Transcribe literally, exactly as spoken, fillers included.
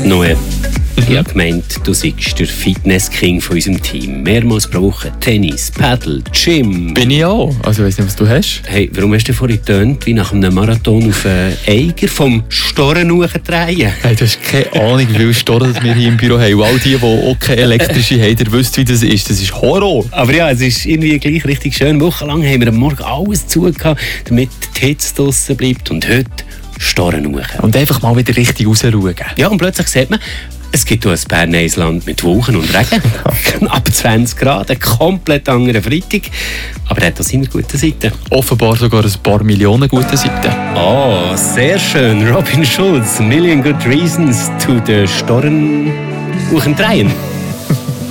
Noe, ich habe gemeint, du seist der Fitness-King von unserem Team. Mehrmals pro Woche Tennis, Paddle, Gym. Bin ich auch. Also ich weiss nicht, was du hast. Hey, warum hast du vorhin getönt, wie nach einem Marathon auf einen Eiger vom Storren drehen? Hey, du hast keine Ahnung, wie viele Storren wir hier im Büro haben. Und all die, die auch keine elektrische haben, ihr wisst, wie das ist. Das ist Horror. Aber ja, es ist irgendwie gleich richtig schön. Wochenlang haben wir am Morgen alles zugehört, damit die Hitze draussen bleibt. Und heute Storren hoch. Und einfach mal wieder richtig rausschauen. Ja, und plötzlich sieht man, es gibt auch ein Berneis Land mit Wolken und Regen. Knapp zwanzig Grad, ein komplett anderer Freitag. Aber er hat auch seine guten Seiten. Offenbar sogar ein paar Millionen gute Seiten. Oh, sehr schön. Robin Schulz, Million Good Reasons to the Storren drehen.